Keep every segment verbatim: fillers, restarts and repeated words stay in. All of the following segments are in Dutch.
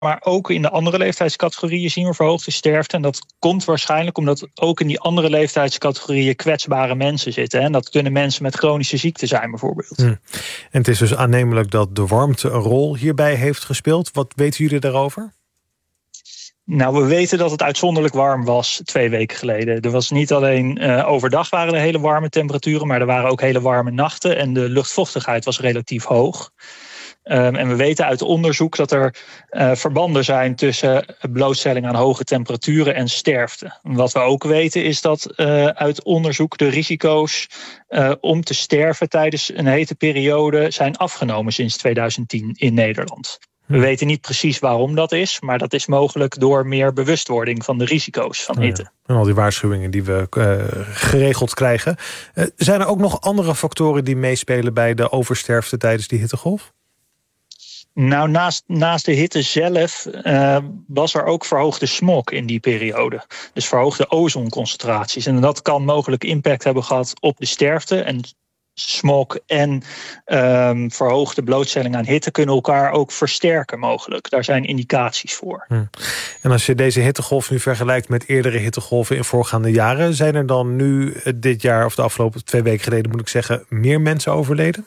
Maar ook in de andere leeftijdscategorieën zien we verhoogde sterfte. En dat komt waarschijnlijk omdat ook in die andere leeftijdscategorieën kwetsbare mensen zitten. En dat kunnen mensen met chronische ziekten zijn bijvoorbeeld. Hm. En het is dus aannemelijk dat de warmte een rol hierbij heeft gespeeld. Wat weten jullie daarover? Nou, we weten dat het uitzonderlijk warm was twee weken geleden. Er was niet alleen uh, overdag waren er hele warme temperaturen, maar er waren ook hele warme nachten en de luchtvochtigheid was relatief hoog. Um, en we weten uit onderzoek dat er uh, verbanden zijn tussen blootstelling aan hoge temperaturen en sterfte. Wat we ook weten is dat uh, uit onderzoek de risico's uh, om te sterven tijdens een hete periode zijn afgenomen sinds tweeduizend tien in Nederland. We weten niet precies waarom dat is, maar dat is mogelijk door meer bewustwording van de risico's van hitte. Ja, en al die waarschuwingen die we uh, geregeld krijgen. Uh, zijn er ook nog andere factoren die meespelen bij de oversterfte tijdens die hittegolf? Nou, naast, naast de hitte zelf uh, was er ook verhoogde smog in die periode. Dus verhoogde ozonconcentraties. En dat kan mogelijk impact hebben gehad op de sterfte. En smog en um, verhoogde blootstelling aan hitte kunnen elkaar ook versterken mogelijk. Daar zijn indicaties voor. Hm. En als je deze hittegolf nu vergelijkt met eerdere hittegolven in voorgaande jaren, zijn er dan nu dit jaar, of de afgelopen twee weken geleden moet ik zeggen, meer mensen overleden?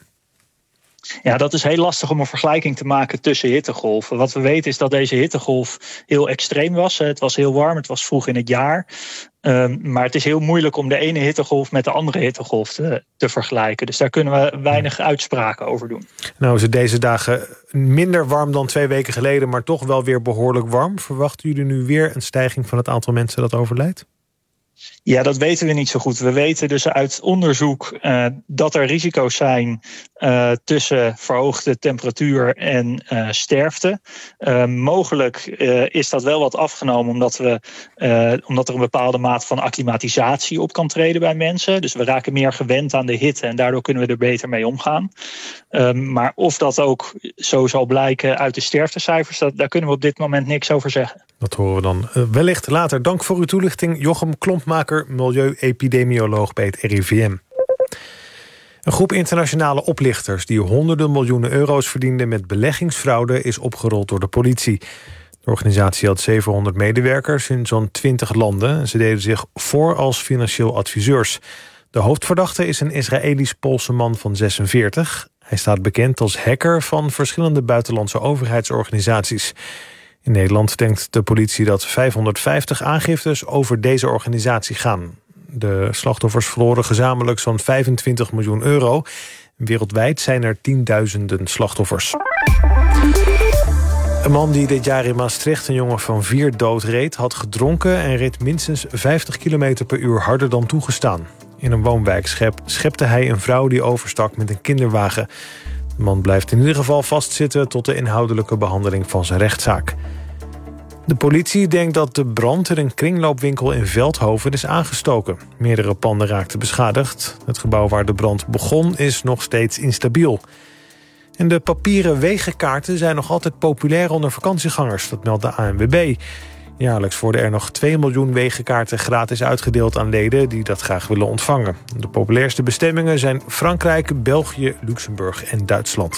Ja, dat is heel lastig om een vergelijking te maken tussen hittegolven. Wat we weten is dat deze hittegolf heel extreem was. Het was heel warm, het was vroeg in het jaar. Um, maar het is heel moeilijk om de ene hittegolf met de andere hittegolf te, te vergelijken. Dus daar kunnen we weinig uitspraken over doen. Nou is het deze dagen minder warm dan twee weken geleden, maar toch wel weer behoorlijk warm. Verwachten jullie nu weer een stijging van het aantal mensen dat overlijdt? Ja, dat weten we niet zo goed. We weten dus uit onderzoek uh, dat er risico's zijn uh, tussen verhoogde temperatuur en uh, sterfte. Uh, mogelijk uh, is dat wel wat afgenomen omdat, we, uh, omdat er een bepaalde mate van acclimatisatie op kan treden bij mensen. Dus we raken meer gewend aan de hitte en daardoor kunnen we er beter mee omgaan. Uh, maar of dat ook zo zal blijken uit de sterftecijfers, dat, daar kunnen we op dit moment niks over zeggen. Dat horen we dan uh, wellicht later. Dank voor uw toelichting, Jochem Klompmaker, milieuepidemioloog bij het R I V M. Een groep internationale oplichters die honderden miljoenen euro's verdienden met beleggingsfraude is opgerold door de politie. De organisatie had zevenhonderd medewerkers in zo'n twintig landen en ze deden zich voor als financieel adviseurs. De hoofdverdachte is een Israëlisch-Poolse man van zesenveertig. Hij staat bekend als hacker van verschillende buitenlandse overheidsorganisaties. In Nederland denkt de politie dat vijfhonderdvijftig aangiftes over deze organisatie gaan. De slachtoffers verloren gezamenlijk zo'n vijfentwintig miljoen euro. Wereldwijd zijn er tienduizenden slachtoffers. Een man die dit jaar in Maastricht een jongen van vier doodreed, had gedronken en reed minstens vijftig kilometer per uur harder dan toegestaan. In een woonwijk schep, schepte hij een vrouw die overstak met een kinderwagen. De man blijft in ieder geval vastzitten tot de inhoudelijke behandeling van zijn rechtszaak. De politie denkt dat de brand in een kringloopwinkel in Veldhoven is aangestoken. Meerdere panden raakten beschadigd. Het gebouw waar de brand begon is nog steeds instabiel. En de papieren wegenkaarten zijn nog altijd populair onder vakantiegangers. Dat meldt de A N W B. Jaarlijks worden er nog twee miljoen wegenkaarten gratis uitgedeeld aan leden die dat graag willen ontvangen. De populairste bestemmingen zijn Frankrijk, België, Luxemburg en Duitsland.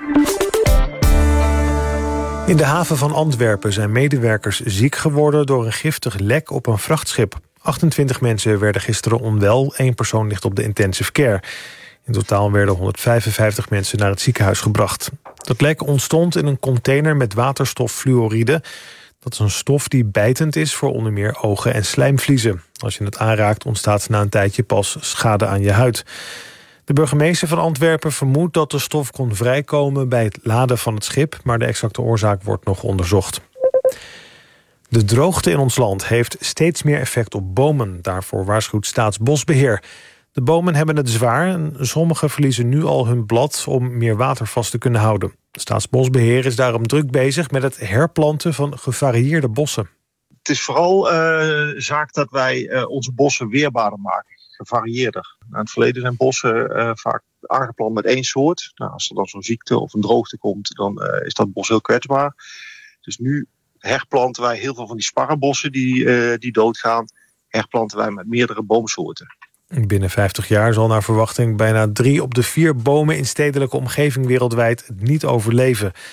In de haven van Antwerpen zijn medewerkers ziek geworden door een giftig lek op een vrachtschip. achtentwintig mensen werden gisteren onwel, één persoon ligt op de intensive care. In totaal werden honderdvijfenvijftig mensen naar het ziekenhuis gebracht. Dat lek ontstond in een container met waterstoffluoride. Dat is een stof die bijtend is voor onder meer ogen en slijmvliezen. Als je het aanraakt ontstaat na een tijdje pas schade aan je huid. De burgemeester van Antwerpen vermoedt dat de stof kon vrijkomen bij het laden van het schip, maar de exacte oorzaak wordt nog onderzocht. De droogte in ons land heeft steeds meer effect op bomen. Daarvoor waarschuwt Staatsbosbeheer. De bomen hebben het zwaar en sommige verliezen nu al hun blad om meer water vast te kunnen houden. Staatsbosbeheer is daarom druk bezig met het herplanten van gevarieerde bossen. Het is vooral uh, zaak dat wij uh, onze bossen weerbaarder maken, gevarieerder. In het verleden zijn bossen uh, vaak aangeplant met één soort. Nou, als er dan zo'n ziekte of een droogte komt, dan uh, is dat bos heel kwetsbaar. Dus nu herplanten wij heel veel van die sparrenbossen die, uh, die doodgaan, herplanten wij met meerdere boomsoorten. Binnen vijftig jaar zal naar verwachting bijna drie op de vier bomen in stedelijke omgeving wereldwijd het niet overleven.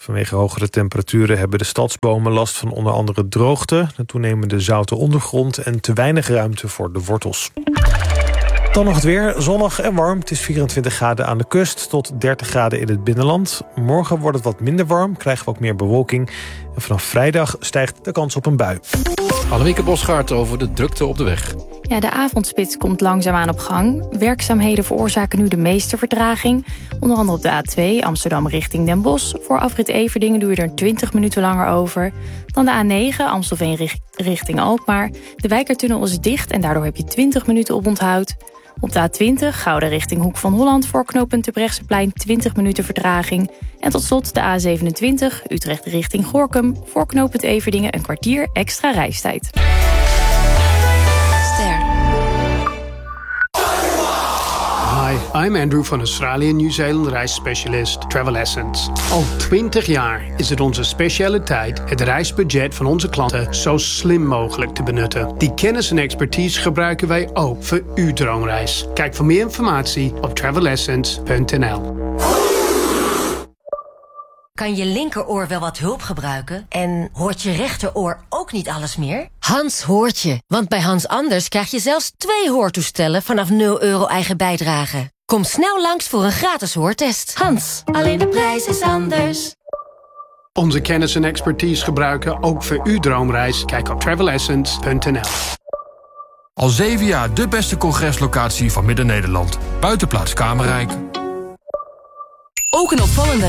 Vanwege hogere temperaturen hebben de stadsbomen last van onder andere droogte, de toenemende zoute ondergrond en te weinig ruimte voor de wortels. Dan nog het weer, zonnig en warm. Het is vierentwintig graden aan de kust tot dertig graden in het binnenland. Morgen wordt het wat minder warm, krijgen we ook meer bewolking. En vanaf vrijdag stijgt de kans op een bui. Annemieke Bosgaard over de drukte op de weg. Ja, de avondspits komt langzaamaan op gang. Werkzaamheden veroorzaken nu de meeste vertraging. Onder andere op de A twee, Amsterdam richting Den Bosch. Voor afrit Everdingen doe je er twintig minuten langer over. Dan de A negen, Amstelveen richting Alkmaar. De Wijkertunnel is dicht en daardoor heb je twintig minuten op onthoud. Op de A twintig, Gouda richting Hoek van Holland... voor knooppunt Terbrechtseplein twintig minuten vertraging. En tot slot de A zevenentwintig, Utrecht richting Gorinchem... voor knooppunt Everdingen een kwartier extra reistijd. Ster. Hi, I'm Andrew van Australië en Nieuw-Zeeland reisspecialist Travel Essence. Al twintig jaar is het onze specialiteit het reisbudget van onze klanten zo slim mogelijk te benutten. Die kennis en expertise gebruiken wij ook voor uw droomreis. Kijk voor meer informatie op travel essence punt n l. Kan je linkeroor wel wat hulp gebruiken? En hoort je rechteroor ook niet alles meer? Hans hoort je, want bij Hans Anders krijg je zelfs twee hoortoestellen vanaf nul euro eigen bijdrage. Kom snel langs voor een gratis hoortest. Hans, alleen de prijs is anders. Onze kennis en expertise gebruiken ook voor uw droomreis. Kijk op travel essence punt n l. Al zeven jaar de beste congreslocatie van Midden-Nederland. Buitenplaats Kamerrijk. Ook een opvallende